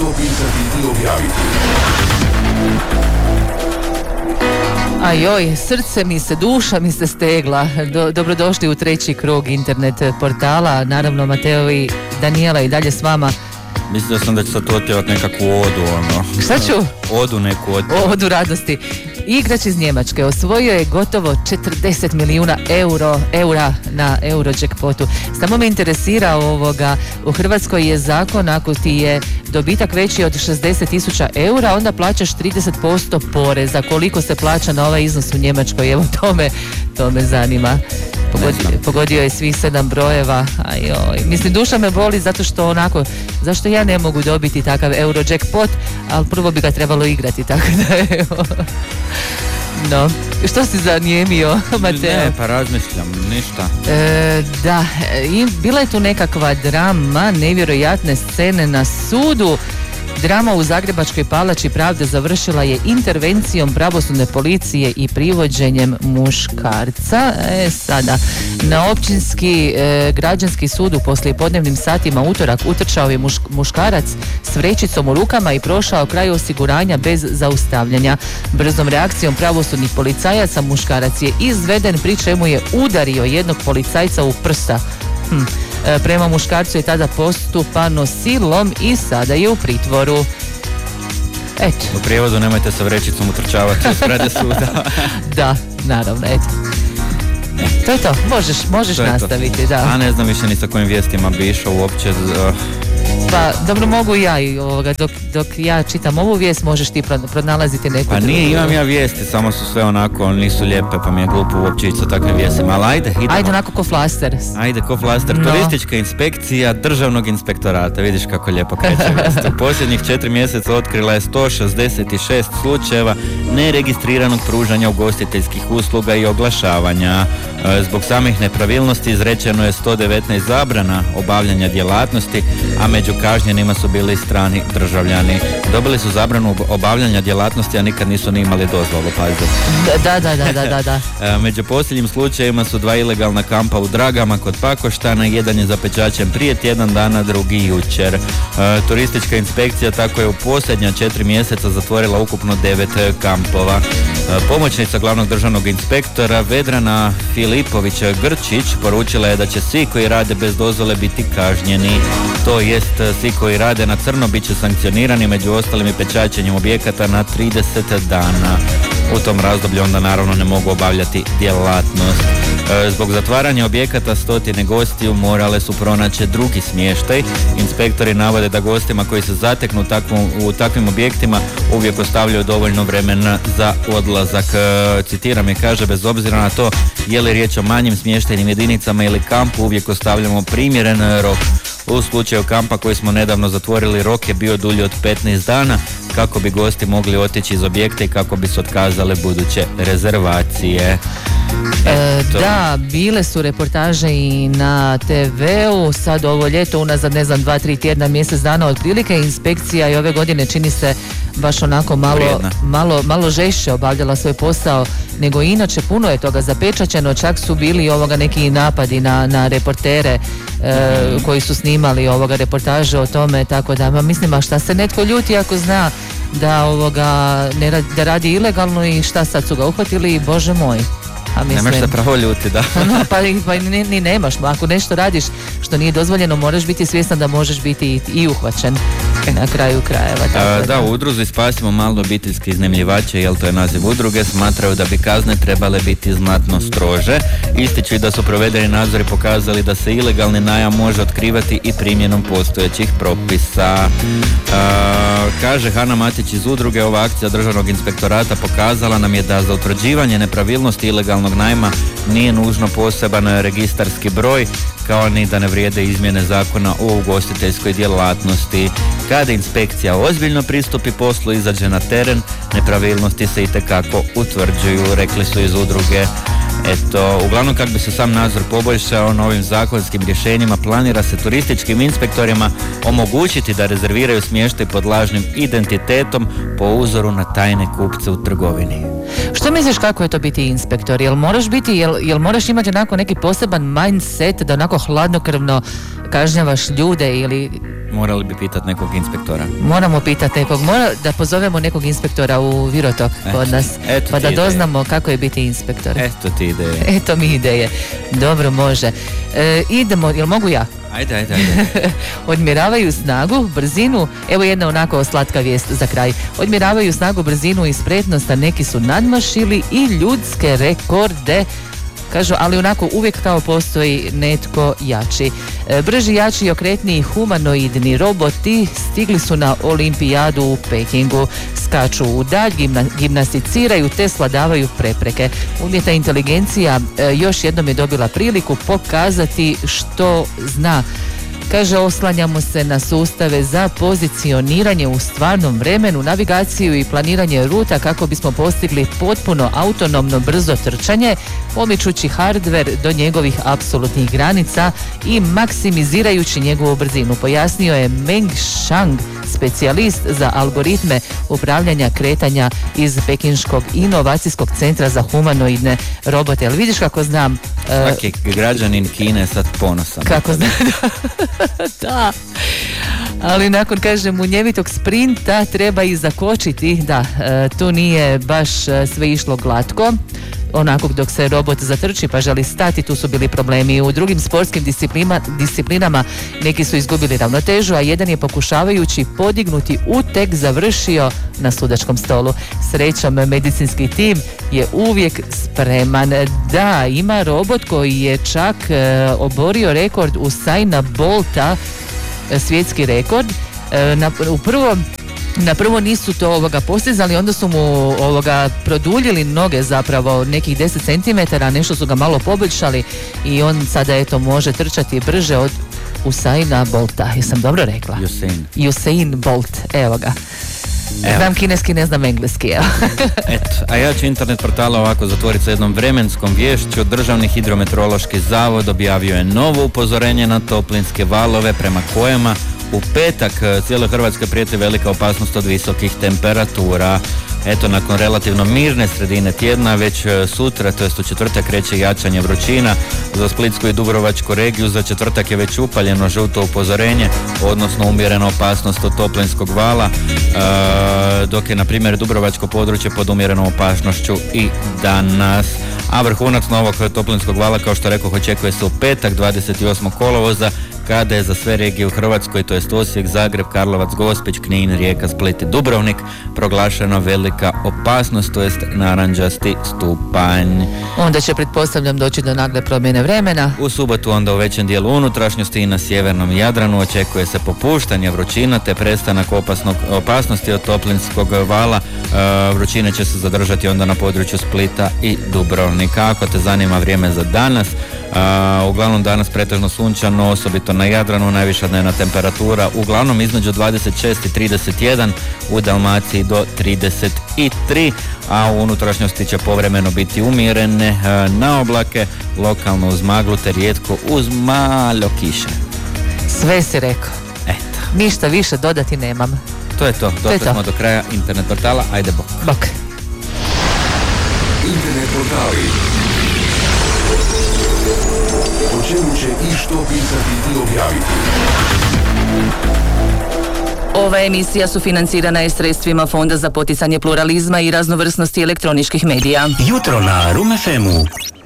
pisati i objaviti. A joj, srce mi se, duša mi se stegla. Dobrodošli u treći krug internet portala. Naravno, Mateo i Daniela i dalje s vama. Mislio sam da će sad otjevat nekakvu odu, ono. Šta ću? Odu neku otjevat. Odu radosti. Igrač iz Njemačke osvojio je gotovo 40 milijuna eura na Eurojackpotu. Samo me interesira u Hrvatskoj je zakon, ako ti je dobitak veći od 60.000 eura, onda plaćaš 30% poreza. Koliko se plaća na ovaj iznos u Njemačkoj? Evo, to me zanima. Pogodio je svih 7 brojeva. Ajoj. Mislim, duša me boli zato što zašto ja ne mogu dobiti takav Eurojackpot, ali prvo bi ga trebalo igrati, tako da evo. No, što si zanijemio, Mateo? Ne, pa razmišljam, ništa. Da, bila je tu nekakva drama, nevjerojatne scene na sudu. Drama u Zagrebačkoj palači pravde završila je intervencijom pravosudne policije i privođenjem muškarca. Sada, na općinski građanski sud u poslijepodnevnim satima utorak utrčao je muškarac s vrećicom u rukama i prošao kraj osiguranja bez zaustavljanja. Brzom reakcijom pravosudnih policajaca muškarac je izveden, pri čemu je udario jednog policajca u prsa. Prema muškarcu je tada postupano silom i sada je u pritvoru. Eto. U prijevodu nemojte sa vrećicom utrčavati u zgrade suda. Da, naravno, eto. To je to, možeš to nastaviti, da. A ne znam više ni sa kojim vijestima bi išao uopće. Pa dobro, mogu ja i dok ja čitam ovu vijest, možeš ti pronalaziti neku pa drugu. Nije, imam ja vijesti, samo su sve onako, nisu lijepe, pa mi je glupo uopće ići sa takvim vijestima, ali idemo. Ajde onako ko flaster. Ajde ko flaster, no. Turistička inspekcija Državnog inspektorata, vidiš kako lijepo kreće vijest. U posljednjih 4 mjeseca otkrila je 166 slučajeva neregistriranog pružanja ugostiteljskih usluga i oglašavanja. Zbog samih nepravilnosti izrečeno je 119 zabrana obavljanja djelatnosti, a među kažnjenima su bili strani državljani. Dobili su zabranu obavljanja djelatnosti, a nikad nisu ni imali dozvolu, pazite. Da. Među posljednjim slučajevima su 2 ilegalna kampa u Dragama kod Pakoštana, jedan je zapečaćen prije tjedan dana, drugi jučer. Turistička inspekcija tako je u posljednja 4 mjeseca zatvorila ukupno 9 kampova. Pomoćnica glavnog državnog inspektora Vedrana Filipović-Grčić poručila je da će svi koji rade bez dozvole biti kažnjeni. To jest, svi koji rade na crno bit će sankcionirani, među ostalim i pečaćenjem objekata na 30 dana. U tom razdoblju onda naravno ne mogu obavljati djelatnost. Zbog zatvaranja objekata stotine gostiju morale su pronaći drugi smještaj. Inspektori navode da gostima koji se zateknu u takvim objektima uvijek ostavljaju dovoljno vremena za odlazak. Citiram je, kaže, bez obzira na to je li riječ o manjim smještajnim jedinicama ili kampu, uvijek ostavljamo primjeren rok. U slučaju kampa koji smo nedavno zatvorili, rok je bio dulji od 15 dana kako bi gosti mogli otići iz objekta i kako bi se otkazale buduće rezervacije. Da, bile su reportaže i na TV-u, sad ovo ljeto, unazad 2-3 tjedna, mjesec dana otprilike, inspekcija i ove godine čini se baš onako malo žešće obavljala svoj posao nego inače. Puno je toga zapečaćeno, čak su bili neki napadi na reportere koji su snimali reportaže o tome, tako da mislim, a šta se netko ljuti ako zna da radi ilegalno i šta sad su ga uhvatili, bože moj. Nemaš se pravo ljuti, da. Pa ni nemaš, ako nešto radiš što nije dozvoljeno, moraš biti svjestan da možeš biti i uhvaćen na kraju krajeva. Da, u udruzi Spasimo malo obiteljske iznajmljivače, jel to je naziv udruge, smatraju da bi kazne trebale biti znatno strože. Ističu i da su provedeni nadzori pokazali da se ilegalni najam može otkrivati i primjenom postojećih propisa. Kaže Hana Matić iz udruge, ova akcija Državnog inspektorata pokazala nam je da za utvrđivanje nepravilnosti ilegalnog najma nije nužno poseban registarski broj, kao ni da ne vrijede izmjene zakona o ugostiteljskoj djelatnosti. Kada inspekcija ozbiljno pristupi poslu, izađe na teren, nepravilnosti se itekako utvrđuju, rekli su iz udruge. Eto, uglavnom kako bi se sam nadzor poboljšao novim zakonskim rješenjima, planira se turističkim inspektorima omogućiti da rezerviraju smještaj pod lažnim identitetom po uzoru na tajne kupce u trgovini. Što misliš kako je to biti inspektor? Jel moraš imati onako neki poseban mindset da onako hladnokrvno kažnjavaš ljude ili... Morali bi pitati nekog inspektora. Moramo pitati nekog, da pozovemo nekog inspektora u Virotok kod nas, pa da doznamo kako je biti inspektor. Eto ti ideje. Eto mi ideje. Dobro, može. Idemo, jel mogu ja? Ajde. Odmjeravaju snagu, brzinu, evo jedna onako slatka vijest za kraj. Odmjeravaju snagu, brzinu i spretnost, a neki su nadmašili i ljudske rekorde. Kažu, ali onako uvijek kao postoji netko jači. Brži, jači i okretniji humanoidni roboti stigli su na olimpijadu u Pekingu. Skaču u dalj, gimnasticiraju te svladavaju prepreke. Umjetna inteligencija još jednom je dobila priliku pokazati što zna. Kaže, oslanjamo se na sustave za pozicioniranje u stvarnom vremenu, navigaciju i planiranje ruta kako bismo postigli potpuno autonomno brzo trčanje, pomičući hardver do njegovih apsolutnih granica i maksimizirajući njegovu brzinu, pojasnio je Meng Shang, specijalist za algoritme upravljanja kretanja iz Pekinškog inovacijskog centra za humanoidne robote. Ali vidiš kako znam... Svaki građanin Kine sad ponosan. Kako znam, da. Ali nakon, kažem, munjevitog sprinta treba i zakočiti. Da, tu nije baš sve išlo glatko. Onako dok se robot zatrči pa želi stati, tu su bili problemi. U drugim sportskim disciplinama neki su izgubili ravnotežu, a jedan je pokušavajući podignuti uteg završio na sudačkom stolu. Srećom, medicinski tim je uvijek spreman. Da, ima robot koji je čak oborio rekord Usaina Bolta, svjetski rekord. Na prvo nisu to postizali, onda su mu produljili noge zapravo nekih 10 cm, nešto su ga malo poboljšali i on sada može trčati brže od Usaina Bolta. Jesam dobro rekla? Usain Bolt, evo ga. Znam kineski, ne znam engleski, evo. A ja ću internet portala ovako zatvoriti sa jednom vremenskom viješću. Državni hidrometeorološki zavod objavio je novo upozorenje na toplinske valove prema kojima u petak cijeloj Hrvatskoj prijeti velika opasnost od visokih temperatura. Eto, nakon relativno mirne sredine tjedna, već sutra, to jest u četvrtak, kreće jačanje vrućina. Za Splitsku i Dubrovačku regiju za četvrtak je već upaljeno žuto upozorenje, odnosno umjerena opasnost od toplinskog vala, dok je, na primjer, Dubrovačko područje pod umjerenom opasnošću i danas. A vrhunac novog toplinskog vala, kao što rekao, očekuje se u petak, 28. kolovoza, kada je za sve regije u Hrvatskoj, to jest Osijek, Zagreb, Karlovac, Gospić, Knin, Rijeka, Split i Dubrovnik, proglašena velika opasnost, to jest narančasti stupanj. Onda će, pretpostavljam, doći do nagle promjene vremena. U subotu onda u većem dijelu unutrašnjosti i na sjevernom Jadranu očekuje se popuštanje vrućina te prestanak opasnosti od toplinskog vala. Vrućine će se zadržati onda na području Splita i Dubrovnika. Ako te zanima vrijeme za danas, uglavnom danas pretežno sunčano, osobito na Jadranu, najviša dnevna temperatura uglavnom između 26 i 31, u Dalmaciji do 33, a u unutrašnjosti će povremeno biti umjerene na oblake, lokalno uz maglu te rijetko uz malo kiše. Sve si rekao. Eto. Ništa više dodati nemam. To je to. Došli smo do kraja internet portala. Ajde, bok. Bok. Internet portali. O čemu će i što pisati i objaviti. Ova emisija sufinancirana je sredstvima Fonda za poticanje pluralizma i raznovrsnosti elektroničkih medija. Jutro na Room FM-u.